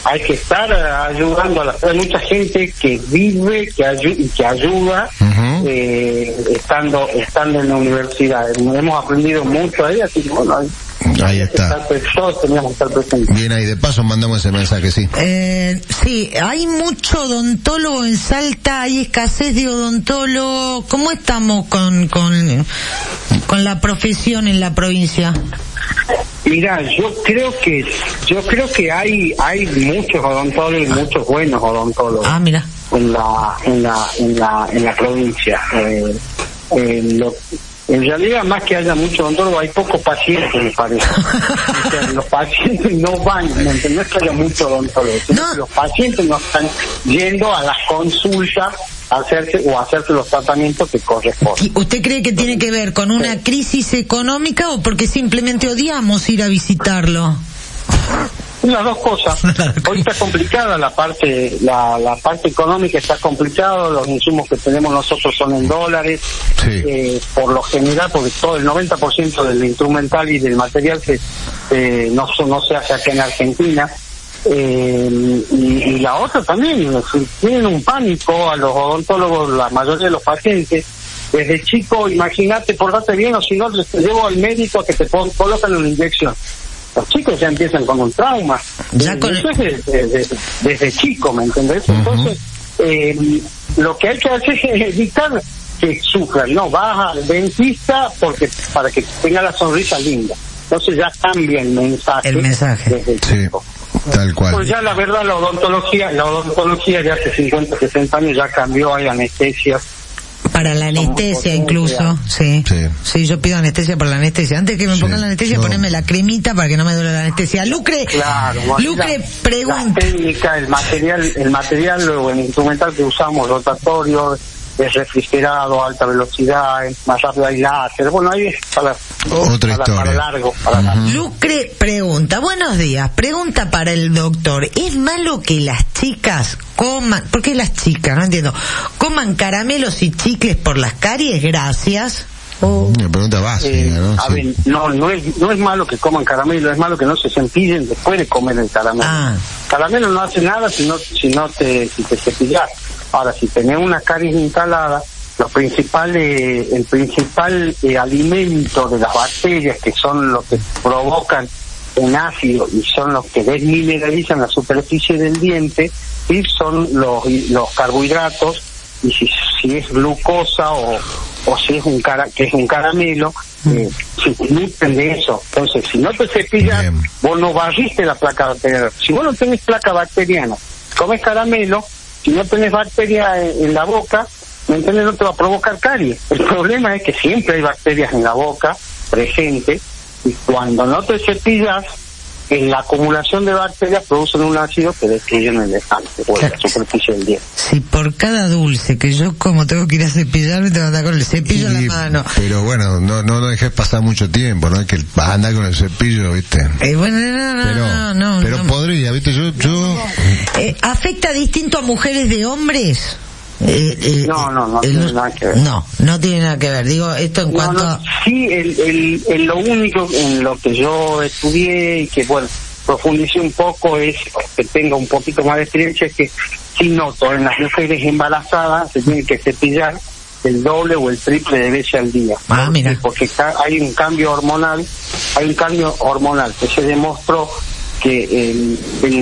hay que estar ayudando hay mucha gente que vive que ayuda estando en la universidad. Hemos aprendido mucho ahí, así que bueno, ahí está. Todos teníamos que estar presentes. Bien, ahí de paso mandamos ese mensaje, sí. Sí, hay mucho odontólogo en Salta, hay escasez de odontólogo. ¿Cómo estamos con la profesión en la provincia? Mira, yo creo que hay muchos odontólogos y muchos buenos odontólogos. Ah, mira. En la provincia. En realidad, más que haya muchos odontólogos, hay pocos pacientes, me parece. O sea, los pacientes no van, ¿me entendés? No es que haya muchos odontólogos, no. Los pacientes no están yendo a las consultas a hacerse los tratamientos que corresponden. ¿Y usted cree que tiene que ver con una crisis económica o porque simplemente odiamos ir a visitarlo? Las dos cosas. Hoy está complicada la parte económica, está complicado. Los insumos que tenemos nosotros son en dólares. Sí. Por lo general, porque todo el 90% del instrumental y del material no se hace acá en Argentina. Y la otra también, tienen un pánico a los odontólogos, la mayoría de los pacientes. Desde chico, imagínate, portate bien, o si no, te llevo al médico a que te colocan una inyección. Los chicos ya empiezan con un trauma. Eso es desde chico, ¿me entendés? Entonces, lo que hay que hacer es evitar que sufran. No, vas al dentista para que tenga la sonrisa linda. Entonces ya cambia el mensaje. Desde chico. Tal cual. Pues ya la verdad, la odontología de hace 50, 60 años ya cambió, hay anestesias. Para la anestesia incluso, sí, yo pido anestesia por la anestesia. Antes que me pongan la anestesia, ponerme la cremita para que no me duele la anestesia. Lucre, pregunta. La técnica, el material o el instrumental que usamos, rotatorio, es refrigerado, alta velocidad, más rápido, hay láser. Bueno, ahí es para largo. Lucre pregunta, buenos días, pregunta para el doctor, ¿es malo que las chicas coman, por qué las chicas, no entiendo, coman caramelos y chicles por las caries? Gracias. Una pregunta básica, ¿no? A ver, no es malo que coman caramelo, es malo que no se cepillen después de comer el caramelo. Caramelo no hace nada si te cepillas. Ahora, si tenés una caries instalada, el principal alimento de las bacterias, que son los que provocan un ácido y son los que desmineralizan la superficie del diente, ¿sí? Son los carbohidratos, y si es glucosa o si es un caramelo, se nutren de eso. Entonces, si no te cepillas, vos no barriste la placa bacteriana. Si vos no tenés placa bacteriana, comes caramelo, si no tenés bacteria en la boca, ¿me entiendes? No te va a provocar caries. El problema es que siempre hay bacterias en la boca presentes, y cuando no te cepillas, en la acumulación de bacterias producen un ácido que destruyen el elefante o la superficie del diente. Si por cada dulce que yo como tengo que ir a cepillarme, te vas a andar con el cepillo en la mano. Pero bueno, no dejes pasar mucho tiempo, ¿no? Es que vas a andar con el cepillo, ¿viste? Bueno, pero podría, ¿viste? Yo ¿afecta distinto a mujeres de hombres? No tiene nada que ver. No tiene nada que ver. Digo, esto en cuanto a... Sí, lo único en lo que yo estudié y que, bueno, profundicé un poco, es que tenga un poquito más de experiencia, es que sí noto en las mujeres embarazadas se tiene que cepillar el doble o el triple de veces al día. Mira. Porque hay un cambio hormonal que se demostró que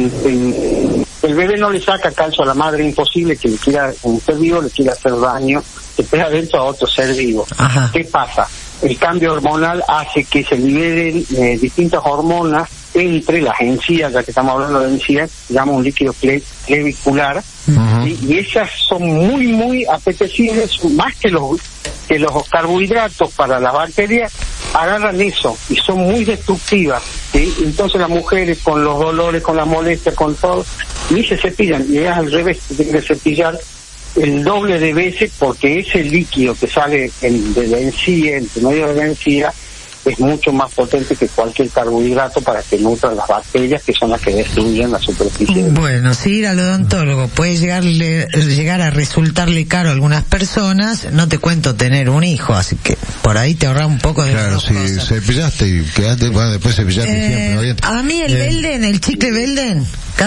el bebé no le saca calcio a la madre, imposible que un ser vivo le quiera hacer daño que esté adentro a otro ser vivo. ¿Qué pasa? El cambio hormonal hace que se liberen distintas hormonas entre las encías, ya que estamos hablando de encías, se llama un líquido clavicular, y esas son muy, muy apetecibles, más que los carbohidratos para las bacterias, agarran eso y son muy destructivas, ¿sí? Entonces las mujeres con los dolores, con las molestias, con todo, ni se cepillan, y es al revés, tienen que cepillar el doble de veces, porque ese líquido que sale de la encía, entre medio de la encía, es mucho más potente que cualquier carbohidrato para que nutran las bacterias, que son las que destruyen la superficie. Bueno, si ir al odontólogo puede llegar a resultarle caro a algunas personas, no te cuento tener un hijo, así que por ahí te ahorras un poco de... Claro, si cepillaste y quedaste, bueno, después cepillaste siempre, ¿no? A mí el chicle Belden,